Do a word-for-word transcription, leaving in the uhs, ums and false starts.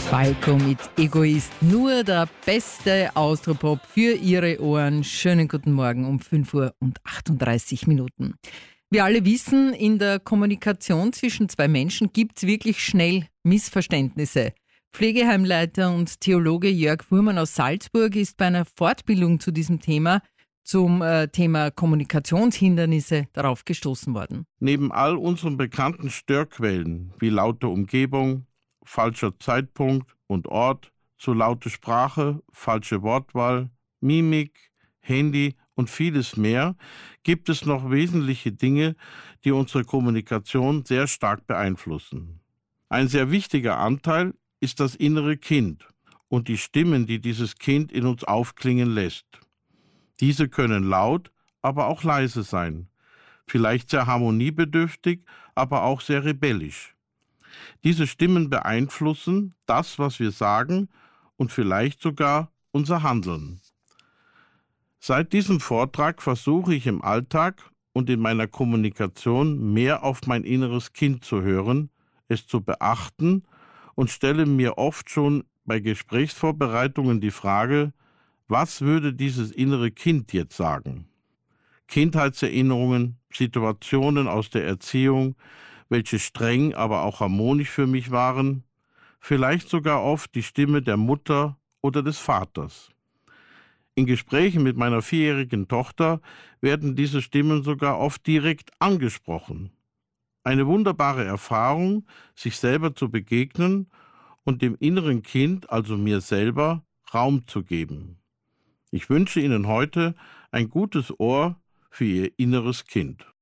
Falco mit Egoist, nur der beste Austropop für Ihre Ohren. Schönen guten Morgen um fünf Uhr und achtunddreißig Minuten. Wir alle wissen, in der Kommunikation zwischen zwei Menschen gibt es wirklich schnell Missverständnisse. Pflegeheimleiter und Theologe Jörg Fuhrmann aus Salzburg ist bei einer Fortbildung zu diesem Thema zum äh, Thema Kommunikationshindernisse darauf gestoßen worden. Neben all unseren bekannten Störquellen wie laute Umgebung, falscher Zeitpunkt und Ort, zu laute Sprache, falsche Wortwahl, Mimik, Handy und vieles mehr, gibt es noch wesentliche Dinge, die unsere Kommunikation sehr stark beeinflussen. Ein sehr wichtiger Anteil ist das innere Kind und die Stimmen, die dieses Kind in uns aufklingen lässt. Diese können laut, aber auch leise sein, vielleicht sehr harmoniebedürftig, aber auch sehr rebellisch. Diese Stimmen beeinflussen das, was wir sagen und vielleicht sogar unser Handeln. Seit diesem Vortrag versuche ich im Alltag und in meiner Kommunikation mehr auf mein inneres Kind zu hören, es zu beachten und stelle mir oft schon bei Gesprächsvorbereitungen die Frage, was würde dieses innere Kind jetzt sagen? Kindheitserinnerungen, Situationen aus der Erziehung, welche streng, aber auch harmonisch für mich waren, vielleicht sogar oft die Stimme der Mutter oder des Vaters. In Gesprächen mit meiner vierjährigen Tochter werden diese Stimmen sogar oft direkt angesprochen. Eine wunderbare Erfahrung, sich selber zu begegnen und dem inneren Kind, also mir selber, Raum zu geben. Ich wünsche Ihnen heute ein gutes Ohr für Ihr inneres Kind.